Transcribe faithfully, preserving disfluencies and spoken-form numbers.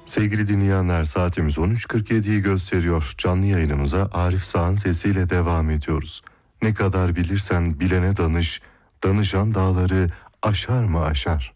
Sevgili dinleyenler, saatimiz on üç kırk yediyi gösteriyor. Canlı yayınımıza Arif Sağ'ın sesiyle devam ediyoruz. Ne kadar bilirsen bilene danış, danışan dağları aşar mı aşar?